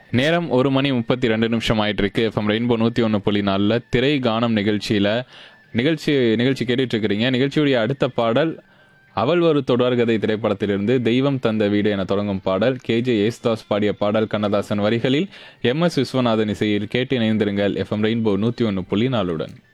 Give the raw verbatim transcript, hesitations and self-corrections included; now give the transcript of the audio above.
நேரம் ஒரு மணி முப்பத்தி ரெண்டு நிமிஷம் ஆயிட்டு இருக்கு. எஃப்எம் ரெயின்போ நூற்றி ஒன்று புள்ளி நாலில் திரை கானம் நிகழ்ச்சியில் நிகழ்ச்சி நிகழ்ச்சி கேட்டுட்டு இருக்கிறீங்க. நிகழ்ச்சியுடைய அடுத்த பாடல் அவள் ஒரு தொடர்கதை திரைப்படத்திலிருந்து தெய்வம் தந்த வீடு என தொடங்கும் பாடல். கேஜே யேசுதாஸ் பாடிய பாடல் கண்ணதாசன் வரிகளில் எம் எஸ் விஸ்வநாதன் இசையில் கேட்டு இணைந்திருங்கள் எஃப்எம் ரெயின்போ நூற்றி ஒன்று புள்ளி நாலுடன்.